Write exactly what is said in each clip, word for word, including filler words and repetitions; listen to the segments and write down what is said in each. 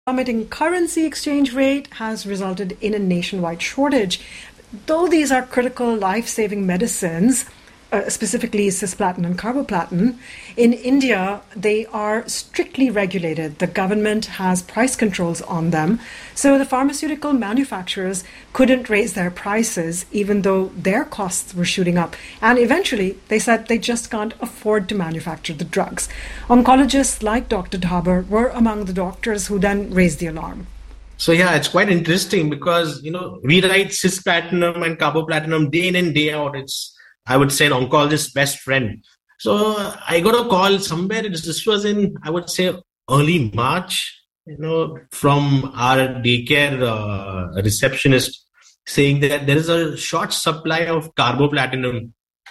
Plummeting currency exchange rate has resulted in a nationwide shortage. Though these are critical life-saving medicines, uh, specifically cisplatin and carboplatin, in India they are strictly regulated. The government has price controls on them. So the pharmaceutical manufacturers couldn't raise their prices even though their costs were shooting up. And eventually they said they just can't afford to manufacture the drugs. Oncologists like Doctor Dhaber were among the doctors who then raised the alarm. So yeah, it's quite interesting because, you know, we write cisplatinum and carboplatinum day in and day out. It's, I would say, an oncologist's best friend. So I got a call somewhere, this was in, I would say, early March, you know, from our daycare uh, receptionist saying that there is a short supply of carboplatinum.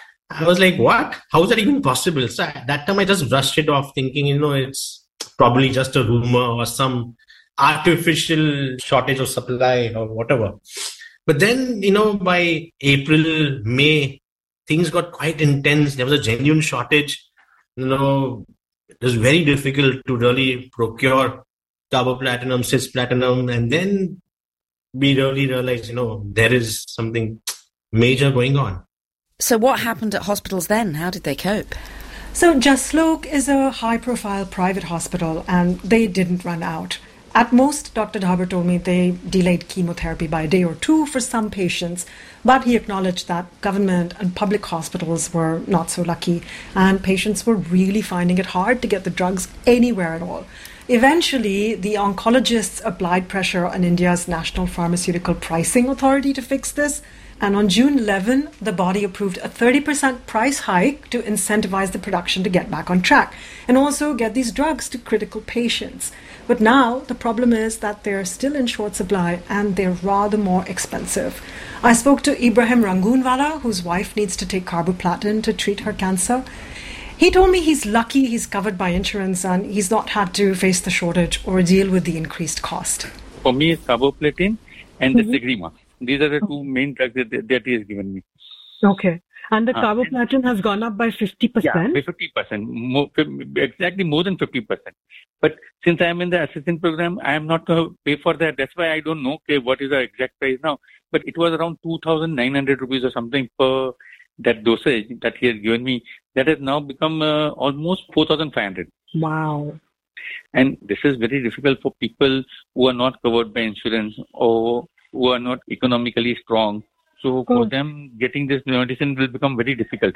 I was like, what? How is that even possible? So at that time I just brushed it off thinking, you know, it's probably just a rumor or some artificial shortage of supply or whatever. But then, you know, by April, May, things got quite intense. There was a genuine shortage. You know, it was very difficult to really procure carboplatinum, cisplatinum. And then we really realized, you know, there is something major going on. So what happened at hospitals then? How did they cope? So Jaslok is a high-profile private hospital and they didn't run out. At most, Doctor Dhaber told me they delayed chemotherapy by a day or two for some patients, but he acknowledged that government and public hospitals were not so lucky, and patients were really finding it hard to get the drugs anywhere at all. Eventually, the oncologists applied pressure on India's National Pharmaceutical Pricing Authority to fix this, and on June eleventh, the body approved a thirty percent price hike to incentivize the production to get back on track and also get these drugs to critical patients. But now the problem is that they're still in short supply and they're rather more expensive. I spoke to Ibrahim Rangoonwala, whose wife needs to take carboplatin to treat her cancer. He told me he's lucky he's covered by insurance and he's not had to face the shortage or deal with the increased cost. For me, it's carboplatin and mm-hmm. the Sigrima. These are the two main drugs that, that he has given me. Okay. And the uh, carboplatin has gone up by fifty percent? Yeah, by fifty percent. More, exactly more than fifty percent. But since I am in the assistant program, I am not going to pay for that. That's why I don't know okay, what is the exact price now. But it was around two thousand nine hundred rupees or something per that dosage that he has given me. That has now become uh, almost four thousand five hundred. Wow. And this is very difficult for people who are not covered by insurance or who are not economically strong. So for them, getting this medicine will become very difficult.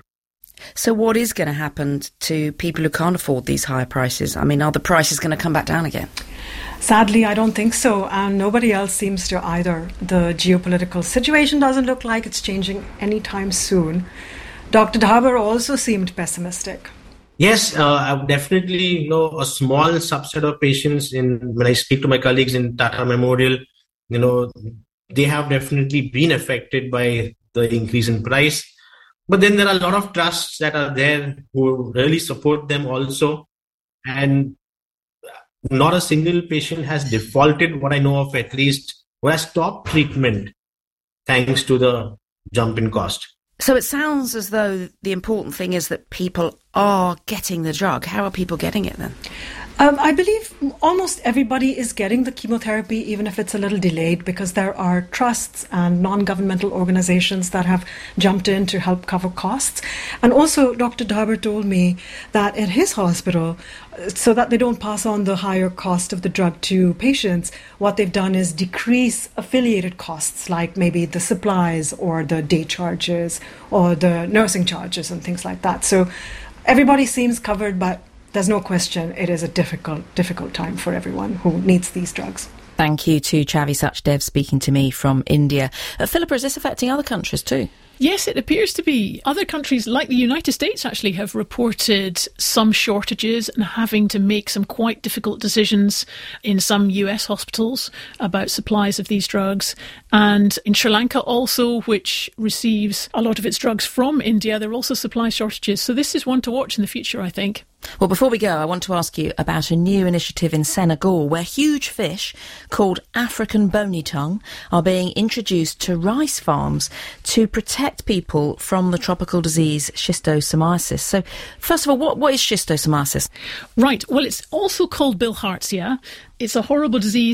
So what is going to happen to people who can't afford these higher prices? I mean, are the prices going to come back down again? Sadly, I don't think so. And nobody else seems to either. The geopolitical situation doesn't look like it's changing anytime soon. Doctor Dhaber also seemed pessimistic. Yes, uh, I've definitely, you know, a small subset of patients in when I speak to my colleagues in Tata Memorial, you know, they have definitely been affected by the increase in price. But then there are a lot of trusts that are there who really support them also. And not a single patient has defaulted, what I know of at least, or has stopped treatment thanks to the jump in cost. So it sounds as though the important thing is that people are getting the drug. How are people getting it then? Um, I believe almost everybody is getting the chemotherapy, even if it's a little delayed, because there are trusts and non-governmental organizations that have jumped in to help cover costs. And also, Doctor Dhaber told me that at his hospital, so that they don't pass on the higher cost of the drug to patients, what they've done is decrease affiliated costs, like maybe the supplies or the day charges or the nursing charges and things like that. So everybody seems covered, but there's no question it is a difficult, difficult time for everyone who needs these drugs. Thank you to Chavi Sachdev speaking to me from India. Uh, Philippa, is this affecting other countries too? Yes, it appears to be. Other countries like the United States actually have reported some shortages and having to make some quite difficult decisions in some U S hospitals about supplies of these drugs. And in Sri Lanka also, which receives a lot of its drugs from India, there are also supply shortages. So this is one to watch in the future, I think. Well, before we go, I want to ask you about a new initiative in Senegal where huge fish called African bony tongue are being introduced to rice farms to protect people from the tropical disease schistosomiasis. So, first of all, what, what is schistosomiasis? Right. Well, it's also called bilharzia. It's a horrible disease